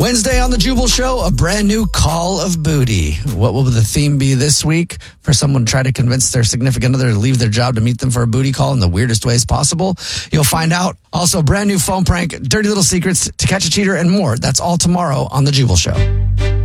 Wednesday on the Jubal Show, a brand new Call of Booty. What will the theme be this week? For someone to try to convince their significant other to leave their job to meet them for a booty call in the weirdest ways possible? You'll find out. Also, brand new phone prank, dirty little secrets to catch a cheater, and more. That's all tomorrow on the Jubal Show.